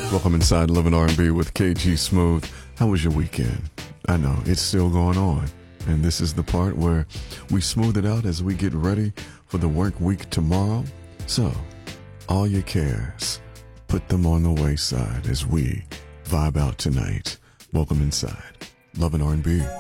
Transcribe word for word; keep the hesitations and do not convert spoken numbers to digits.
Welcome inside Love and R and B with K G Smooth. How was your weekend? I know, it's still going on. And this is the part where we smooth it out as we get ready for the work week tomorrow. So, all your cares, put them on the wayside as we vibe out tonight. Welcome inside Love and R and B.